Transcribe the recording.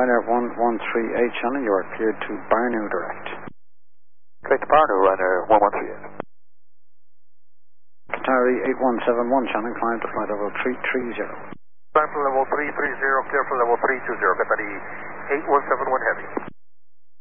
Ryanair 1138 Shannon, you are cleared to Barnew direct. Direct to Barnew, Ryanair 1138. Qatari 8171 Shannon, climb to flight level 330. Climb to level 330, clear for level 320, Qatari 8171 Heavy.